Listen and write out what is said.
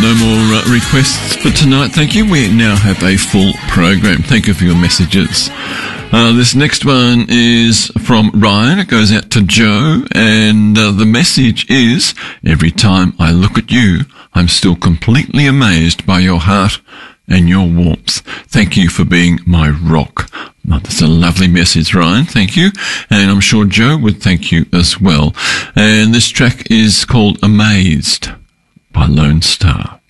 No more requests for tonight, thank you. We now have a full program. Thank you for your messages. This next one is from Ryan. It goes out to Joe, and the message is, every time I look at you, I'm still completely amazed by your heart and your warmth. Thank you for being my rock. Oh, that's a lovely message, Ryan. Thank you. And I'm sure Joe would thank you as well. And this track is called Amazed by Lone Star.